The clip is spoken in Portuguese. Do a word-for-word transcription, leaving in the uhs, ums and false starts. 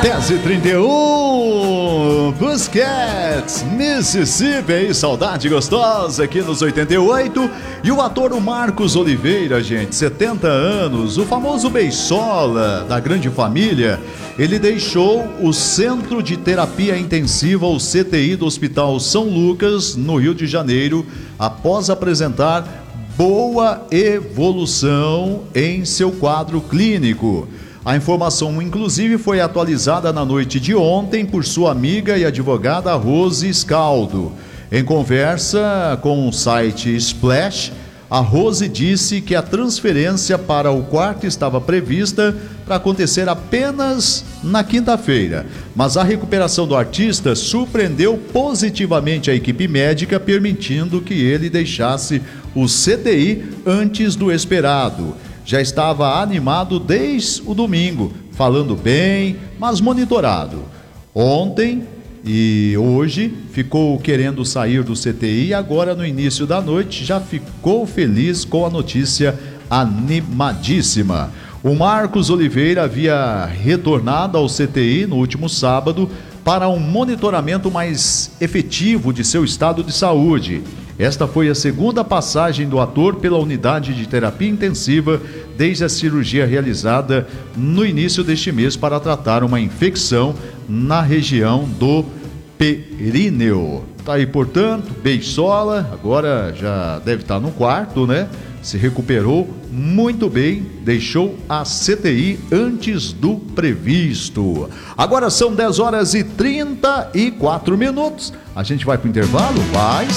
dez e trinta e um, Busquets, Mississippi, aí, saudade gostosa aqui nos oitenta e oito. E o ator o Marcos Oliveira, gente, setenta anos, o famoso Beisola da Grande Família, ele deixou o Centro de Terapia Intensiva, o C T I do Hospital São Lucas, no Rio de Janeiro, após apresentar boa evolução em seu quadro clínico. A informação, inclusive, foi atualizada na noite de ontem por sua amiga e advogada Rose Scaldo. Em conversa com o site Splash, a Rose disse que a transferência para o quarto estava prevista para acontecer apenas na quinta-feira, mas a recuperação do artista surpreendeu positivamente a equipe médica, permitindo que ele deixasse o C T I antes do esperado. Já estava animado desde o domingo, falando bem, mas monitorado. Ontem e hoje ficou querendo sair do C T I e agora no início da noite já ficou feliz com a notícia, animadíssima. O Marcos Oliveira havia retornado ao C T I no último sábado para um monitoramento mais efetivo de seu estado de saúde. Esta foi a segunda passagem do ator pela unidade de terapia intensiva desde a cirurgia realizada no início deste mês para tratar uma infecção na região do períneo. Tá aí, portanto, Beisola, agora já deve estar no quarto, né? Se recuperou muito bem, deixou a C T I antes do previsto. Agora são dez horas e trinta e quatro minutos. A gente vai para o intervalo? Vai.